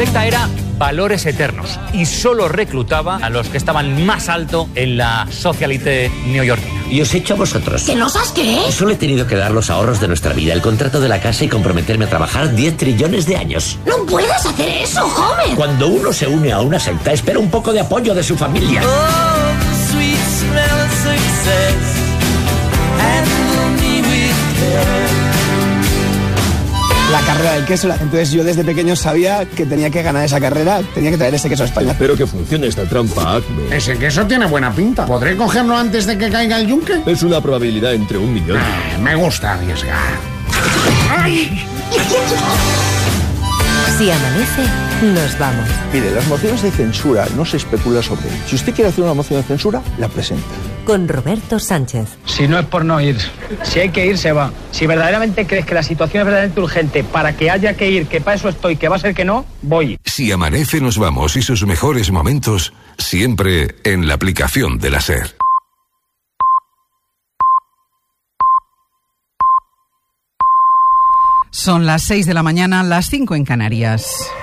secta era Valores Eternos y solo reclutaba a los que estaban más alto en la socialité neoyorquina. ¿Y os he hecho a vosotros? ¿Que nos has qué? Solo he tenido que dar los ahorros de nuestra vida, el contrato de la casa y comprometerme a trabajar 10 trillones de años. ¡No puedes hacer eso, Homer! Cuando uno se une a una secta, espera un poco de apoyo de su familia. La carrera del queso. Entonces yo desde pequeño sabía que tenía que ganar esa carrera, tenía que traer ese queso a España. Espero que funcione esta trampa, Acme. Ese queso tiene buena pinta. ¿Podré cogerlo antes de que caiga el yunque? Es una probabilidad entre 1 millón. Me gusta arriesgar. ¡Ay! Si amanece, nos vamos. Mire, las mociones de censura no se especula sobre ello. Si usted quiere hacer una moción de censura, la presenta. Con Roberto Sánchez. Si no es por no ir, si hay que ir, se va. Si verdaderamente crees que la situación es verdaderamente urgente para que haya que ir, que para eso estoy, que va a ser que no, voy. Si amanece, nos vamos y sus mejores momentos siempre en la aplicación de la SER. Son las 6 de la mañana, las 5 en Canarias.